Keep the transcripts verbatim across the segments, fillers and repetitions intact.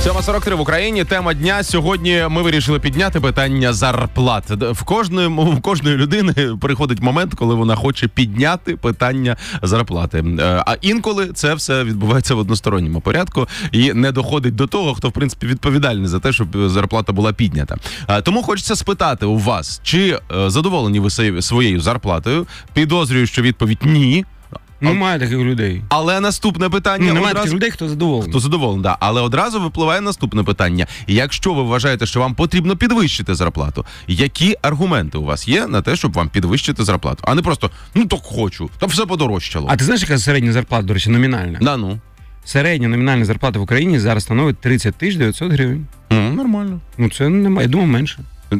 сьома сорок три в Україні. Тема дня. Сьогодні ми вирішили підняти питання зарплат. В кожної, в кожної людини приходить момент, коли вона хоче підняти питання зарплати. А інколи це все відбувається в односторонньому порядку і не доходить до того, хто, в принципі, відповідальний за те, щоб зарплата була піднята. Тому хочеться спитати у вас, чи задоволені ви своєю зарплатою? Підозрюю, що відповідь ні. Немає таких людей. Але наступне питання... Ну, немає одразу... таких людей, хто задоволений. Хто задоволений, да. Але одразу випливає наступне питання. Якщо ви вважаєте, що вам потрібно підвищити зарплату, які аргументи у вас є на те, щоб вам підвищити зарплату? А не просто, ну так хочу, та все подорожчало. А ти знаєш, яка середня зарплата, до речі, номінальна? Да, ну. Середня номінальна зарплата в Україні зараз становить тридцять тисяч дев'ятсот гривень. Mm, нормально. Ну це немає, я думав, менше.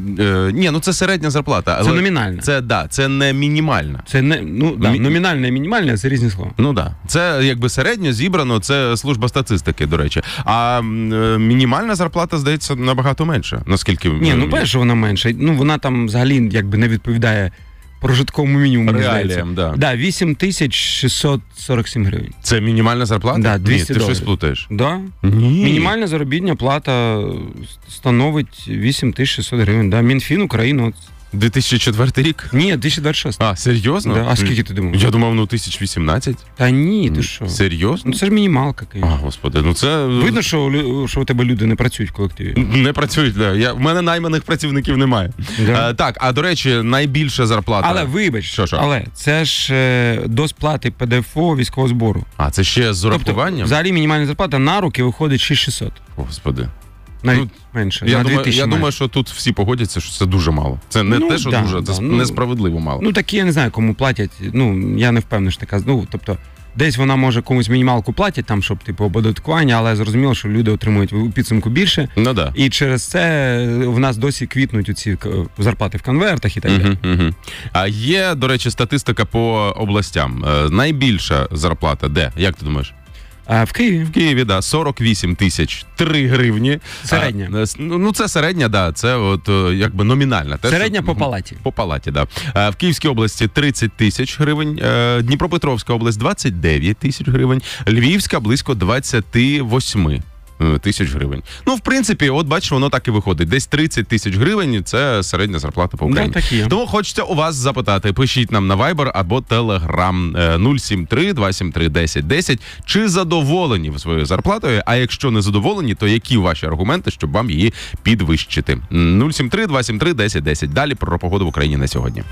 Е, ні, ну це середня зарплата. Але це номінальна. Це, да, це не мінімальна. Це не, ну, да, Мі... номінальна і мінімальна – це різні слова. Ну да. Це якби середньо зібрано, це служба статистики, до речі. А е, мінімальна зарплата, здається, набагато менше. Наскільки... Ні, ну перше вона менше. Ну вона там взагалі якби не відповідає прожитковому мінімуму. Реаліям, да. Да, вісім тисяч шістсот сорок сім гривень. Це мінімальна зарплата? Да, двісті Ні, ти доларів. щось плутаєш. Да. Ні. Мінімальна заробітна плата становить вісім тисяч шістсот гривень. Да. Мінфін України. От. дві тисячі четвертий рік? Ні, дві тисячі двадцять шостий. А, серйозно? Да. А скільки ти думав? Я думав, ну, тисяч вісімнадцять. Та ні, ти що? Серйозно? Ну це ж мінімалка. А, господи, ну це... Видно, що, що у тебе люди не працюють в колективі? Не працюють, да. Я, в мене найманих працівників немає. Да. А, так, а до речі, найбільша зарплата... Але вибач, що, що? але це ж е, до сплати ПДФО військового збору. А, це ще з урахуванням? Тобто, взагалі мінімальна зарплата на руки виходить шість тисяч шістсот. Господи. Навіть ну, менше. Я, на думаю, я менше. думаю, що тут всі погодяться, що це дуже мало. Це не ну, те, що да, дуже, да, це ну, несправедливо мало. Ну, такі я не знаю, кому платять. Ну, я не впевнений, що така. Ну, тобто, десь вона може комусь мінімалку платять, там, щоб, типу, оподаткування, але зрозуміло, що люди отримують у підсумку більше. Ну, да. І через це в нас досі квітнуть оці зарплати в конвертах і так далі. Угу, угу. А є, до речі, статистика по областям. Найбільша зарплата де? Як ти думаєш? А в Києві? В Києві, да, сорок вісім тисяч три гривні. Середня. А, ну, це середня, да, це от якби номінальна. Те, середня що, по палаті. По палаті, да. А, в Київській області тридцять тисяч гривень, Дніпропетровська область двадцять дев'ять тисяч гривень, Львівська близько двадцять вісім тисяч гривень. Ну, в принципі, от бачиш, воно так і виходить. Десь тридцять тисяч гривень – це середня зарплата по Україні. Да, такі. Тому хочеться у вас запитати. Пишіть нам на Viber або Telegram нуль сім три два сім три десять десять. Чи задоволені ви своєю зарплатою? А якщо не задоволені, то які ваші аргументи, щоб вам її підвищити? нуль сім три два сім три десять десять. Далі про погоду в Україні на сьогодні.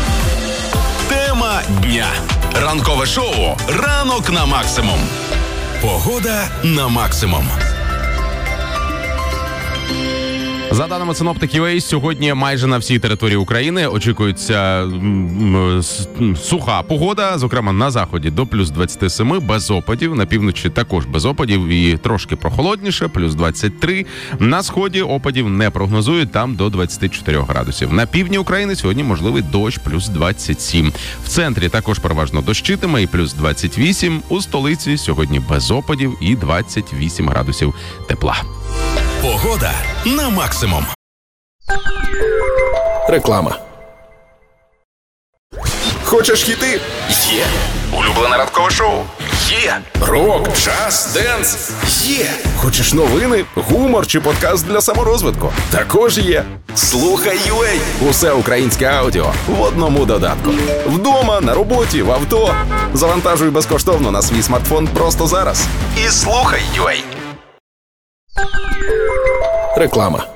Тема дня. Ранкове шоу «Ранок на максимум». Погода на максимум. За даними синоптиків ю ей, сьогодні майже на всій території України очікується м, м, суха погода, зокрема на заході до плюс двадцять сім, без опадів, на півночі також без опадів і трошки прохолодніше, плюс двадцять три. На сході опадів не прогнозують, там до двадцять чотири градусів. На півдні України сьогодні можливий дощ, плюс двадцять сім. В центрі також переважно дощитиме і плюс двадцять вісім. У столиці сьогодні без опадів і двадцять вісім градусів тепла. Погода на максимум. Реклама. Хочеш хіти? Є. Улюблене ранкове шоу? Є. Рок, джаз, денс? Є. Хочеш новини, гумор чи подкаст для саморозвитку? Також є. Слухай ю ей. Усе українське аудіо в одному додатку. Вдома, на роботі, в авто. Завантажуй безкоштовно на свій смартфон просто зараз. І слухай ю ей. Реклама.